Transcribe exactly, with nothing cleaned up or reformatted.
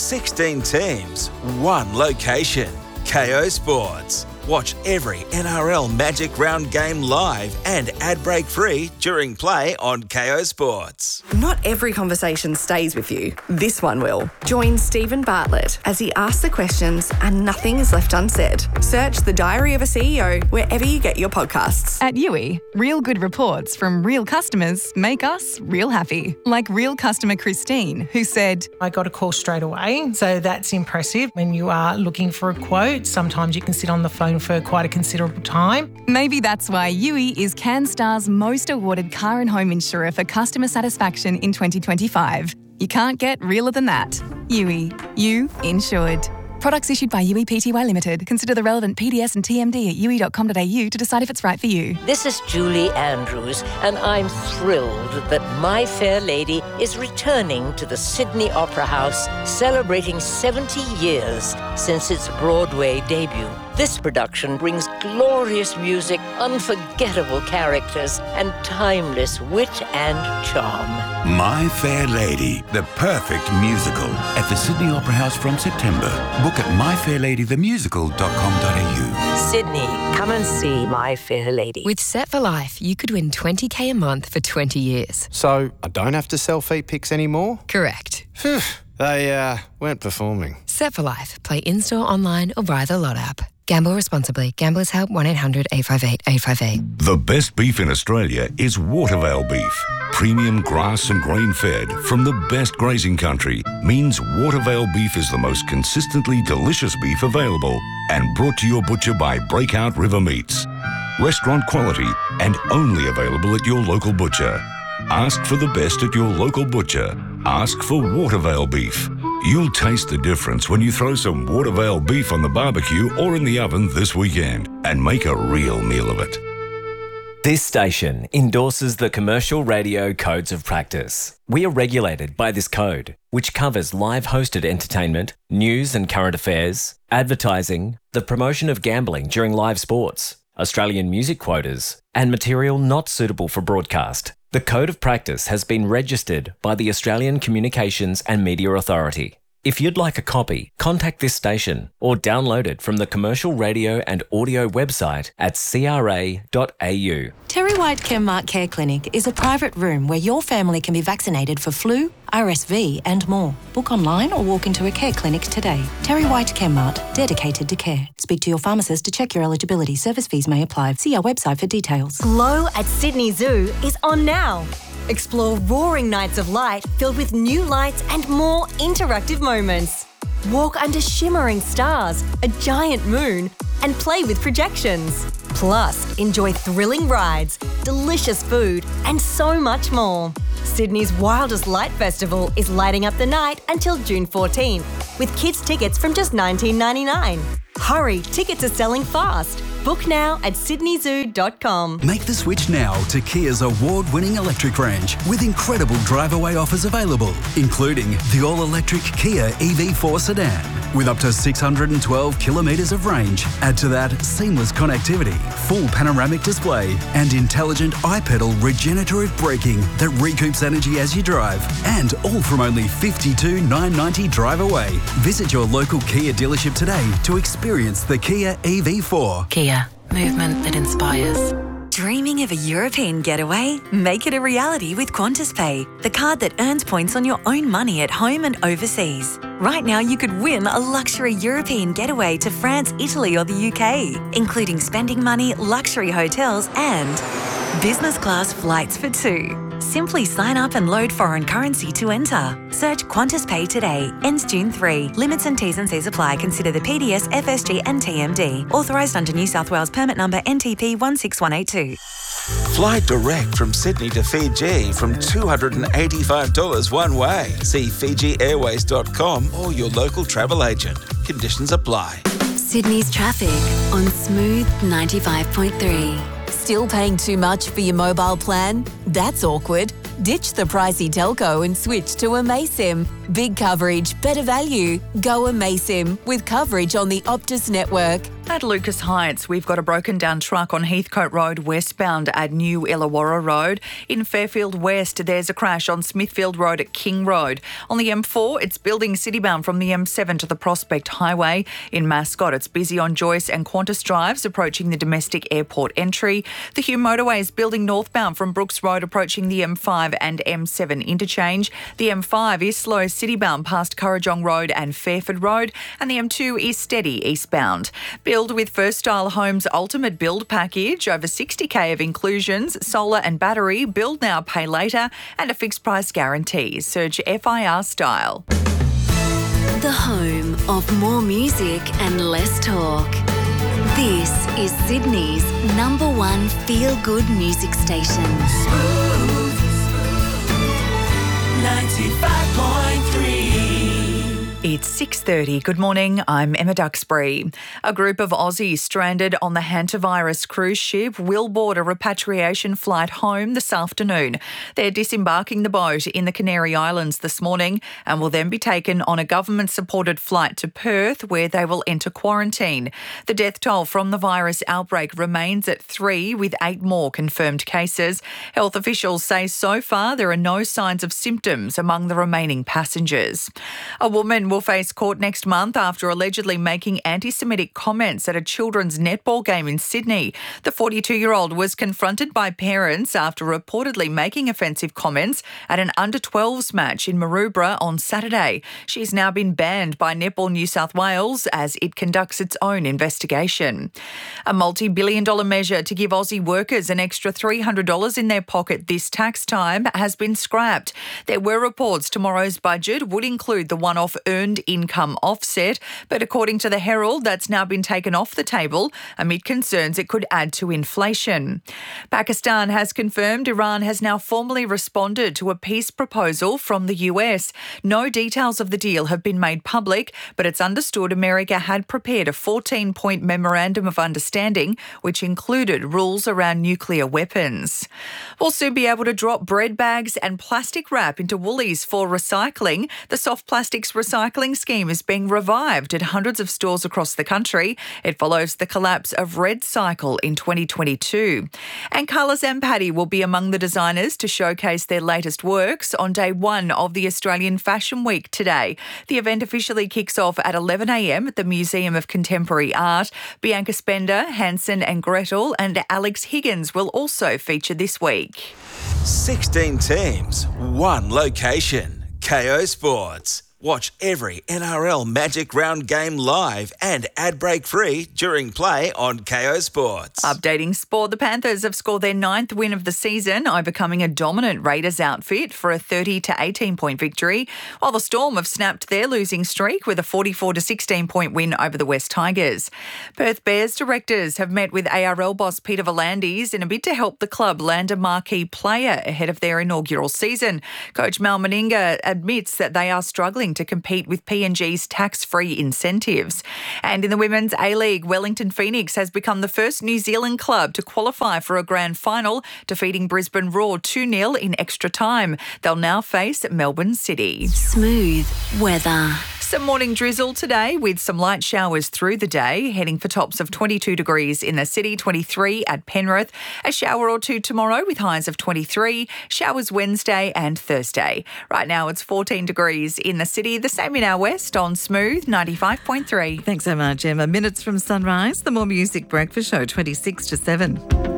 sixteen teams, one location. K O Sports. Watch every N R L Magic Round game live and ad break free during play on K O Sports. Not every conversation stays with you. This one will. Join Stephen Bartlett as he asks the questions and nothing is left unsaid. Search The Diary of a C E O wherever you get your podcasts. At U I, real good reports from real customers make us real happy. Like real customer Christine, who said, I got a call straight away, so that's impressive. When you are looking for a quote, sometimes you can sit on the phone for quite a considerable time. Maybe that's why U I is CanStar's most awarded car and home insurer for customer satisfaction in twenty twenty-five. You can't get realer than that. U I. You insured. Products issued by U I Pty Limited. Consider the relevant P D S and T M D at u i dot com dot a u to decide if it's right for you. This is Julie Andrews, and I'm thrilled that My Fair Lady is returning to the Sydney Opera House, celebrating seventy years since its Broadway debut. This production brings glorious music, unforgettable characters, and timeless wit and charm. My Fair Lady, the perfect musical, at the Sydney Opera House from September. Book at my fair lady the musical dot com dot a u. Sydney, come and see My Fair Lady. With Set for Life, you could win twenty K a month for twenty years. So I don't have to sell feet pics anymore? Correct. Phew, they uh, weren't performing. Set for Life. Play in-store, online or via the Lot app. Gamble responsibly. Gamblers Help one eight hundred eight five eight eight five eight. The best beef in Australia is Watervale beef. Premium grass and grain fed from the best grazing country means Watervale beef is the most consistently delicious beef available and brought to your butcher by Breakout River Meats. Restaurant quality and only available at your local butcher. Ask for the best at your local butcher. Ask for Watervale beef. You'll taste the difference when you throw some Watervale beef on the barbecue or in the oven this weekend and make a real meal of it. This station endorses the Commercial Radio Codes of Practice. We are regulated by this code, which covers live hosted entertainment, news and current affairs, advertising, the promotion of gambling during live sports, Australian music quotas, and material not suitable for broadcast. The Code of Practice has been registered by the Australian Communications and Media Authority. If you'd like a copy, contact this station or download it from the Commercial Radio and Audio website at c r a dot a u. Terry White Chemmart Care Clinic is a private room where your family can be vaccinated for flu, R S V and more. Book online or walk into a care clinic today. Terry White Chemmart, dedicated to care. Speak to your pharmacist to check your eligibility. Service fees may apply. See our website for details. Glow at Sydney Zoo is on now. Explore roaring nights of light filled with new lights and more interactive moments. Walk under shimmering stars, a giant moon, and play with projections. Plus, enjoy thrilling rides, delicious food, and so much more. Sydney's wildest light festival is lighting up the night until June fourteenth, with kids' tickets from just nineteen ninety-nine. Hurry, tickets are selling fast. Book now at sydney zoo dot com. Make the switch now to Kia's award-winning electric range with incredible drive-away offers available, including the all-electric Kia E V four sedan with up to six hundred twelve kilometres of range. Add to that seamless connectivity, full panoramic display and intelligent iPedal regenerative braking that recoups energy as you drive. And all from only fifty-two thousand nine hundred ninety dollars drive away. Visit your local Kia dealership today to experience the Kia E V four. Kia, movement that inspires. Dreaming of a European getaway? Make it a reality with Qantas Pay, the card that earns points on your own money at home and overseas. Right now you could win a luxury European getaway to France, Italy or the U K, including spending money, luxury hotels and business class flights for two. Simply sign up and load foreign currency to enter. Search Qantas Pay today. Ends June third. Limits and T's and C's apply. Consider the P D S, F S G and T M D. Authorised under New South Wales permit number N T P one six one eight two. Fly direct from Sydney to Fiji from two hundred eighty-five dollars one way. See fiji airways dot com or your local travel agent. Conditions apply. Sydney's traffic on Smooth ninety-five point three. Still paying too much for your mobile plan? That's awkward. Ditch the pricey telco and switch to Amaysim. Big coverage, better value. Go Amaysim with coverage on the Optus network. At Lucas Heights, we've got a broken down truck on Heathcote Road westbound at New Illawarra Road. In Fairfield West, there's a crash on Smithfield Road at King Road. On the M four, it's building citybound from the M seven to the Prospect Highway. In Mascot, it's busy on Joyce and Qantas Drives approaching the domestic airport entry. The Hume Motorway is building northbound from Brooks Road approaching the M five and M seven interchange. The M five is slow citybound past Currajong Road and Fairford Road, and the M two is steady eastbound. Build with First Style Homes' ultimate build package, over sixty k of inclusions, solar and battery, build now, pay later, and a fixed price guarantee. Search F I R Style. The home of more music and less talk. This is Sydney's number one feel-good music station. Smooth ninety-five point three. It's six thirty. Good morning. I'm Emma Duxbury. A group of Aussies stranded on the hantavirus cruise ship will board a repatriation flight home this afternoon. They're disembarking the boat in the Canary Islands this morning and will then be taken on a government-supported flight to Perth, where they will enter quarantine. The death toll from the virus outbreak remains at three, with eight more confirmed cases. Health officials say so far there are no signs of symptoms among the remaining passengers. A woman will face court next month after allegedly making anti-Semitic comments at a children's netball game in Sydney. The forty-two-year-old was confronted by parents after reportedly making offensive comments at an under twelves match in Maroubra on Saturday. She's now been banned by Netball New South Wales as it conducts its own investigation. A multi-billion dollar measure to give Aussie workers an extra three hundred dollars in their pocket this tax time has been scrapped. There were reports tomorrow's budget would include the one-off earned income offset, but according to the Herald, that's now been taken off the table amid concerns it could add to inflation. Pakistan has confirmed Iran has now formally responded to a peace proposal from the U S. No details of the deal have been made public, but it's understood America had prepared a fourteen-point memorandum of understanding, which included rules around nuclear weapons. We'll soon be able to drop bread bags and plastic wrap into Woolies for recycling. The soft plastics recycling scheme is being revived at hundreds of stores across the country. It follows the collapse of Red Cycle in twenty twenty-two. And Carla Zampatti will be among the designers to showcase their latest works on day one of the Australian Fashion Week today. The event officially kicks off at eleven a m at the Museum of Contemporary Art. Bianca Spender, Hansen and Gretel and Alex Higgins will also feature this week. sixteen teams, one location. K O Sports. Watch every N R L Magic Round game live and ad break free during play on K O Sports. Updating sport, the Panthers have scored their ninth win of the season, overcoming a dominant Raiders outfit for a thirty to eighteen point victory, while the Storm have snapped their losing streak with a forty-four to sixteen point win over the West Tigers. Perth Bears directors have met with A R L boss Peter V'landys in a bid to help the club land a marquee player ahead of their inaugural season. Coach Mal Meninga admits that they are struggling to compete with P N G's tax-free incentives. And in the Women's A-League, Wellington Phoenix has become the first New Zealand club to qualify for a grand final, defeating Brisbane Roar two nil in extra time. They'll now face Melbourne City. Smooth weather. Some morning drizzle today with some light showers through the day, heading for tops of twenty-two degrees in the city, twenty-three at Penrith. A shower or two tomorrow with highs of twenty-three. Showers Wednesday and Thursday. Right now it's fourteen degrees in the city, the same in our west on Smooth ninety-five point three. Thanks so much, Emma. Minutes from sunrise, the More Music Breakfast Show, twenty-six to seven.